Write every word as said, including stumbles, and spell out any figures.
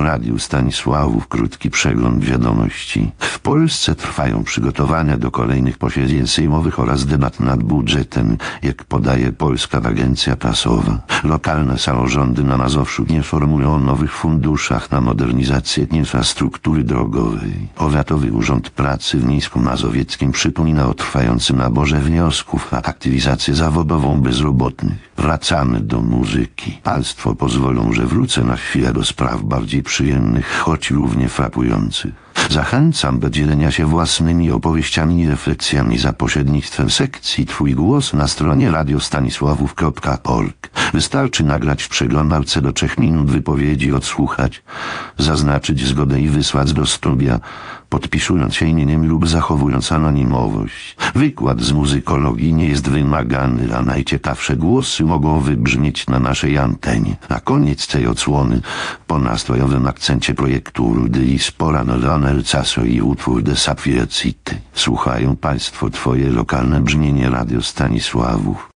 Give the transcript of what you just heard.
Radiu Stanisławów krótki przegląd wiadomości. W Polsce trwają przygotowania do kolejnych posiedzeń sejmowych oraz debat nad budżetem, jak podaje Polska Agencja Prasowa. Lokalne samorządy na Mazowszu informują o nowych funduszach na modernizację infrastruktury drogowej. Powiatowy Urząd Pracy w Mińsku-Mazowieckim przypomina o trwającym naborze wniosków na aktywizację zawodową bezrobotnych. Wracamy do muzyki. Państwo pozwolą, że wrócę na chwilę do spraw bardziej przyjemnych, choć równie frapujących. Zachęcam do dzielenia się własnymi opowieściami i refleksjami za pośrednictwem sekcji Twój głos na stronie radiostanisławów kropka org. Wystarczy nagrać w przeglądarce do trzech minut wypowiedzi, odsłuchać, zaznaczyć zgodę i wysłać do studia, podpisując się imieniem lub zachowując anonimowość. Wykład z muzykologii nie jest wymagany, a najciekawsze głosy mogą wybrzmieć na naszej antenie. Na koniec tej odsłony, po nastrojowym akcencie projektu Rudy i Spora Nel Caso i utwór de Sapphire City. Słuchają Państwo Twoje lokalne brzmienie Radio Stanisławów.